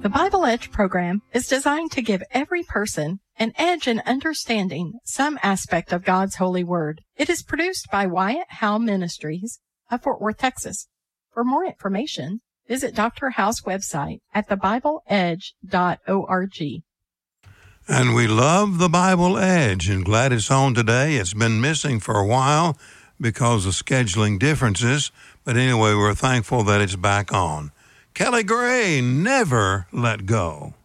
The Bible Edge program is designed to give every person an edge in understanding some aspect of God's holy word. It is produced by Wyatt Howe Ministries of Fort Worth, Texas. For more information, visit Dr. Howe's website at thebibleedge.org. And we love the Bible Edge, and glad it's on today. It's been missing for a while because of scheduling differences, but anyway, we're thankful that it's back on. Kelly Gray, Never Let Go.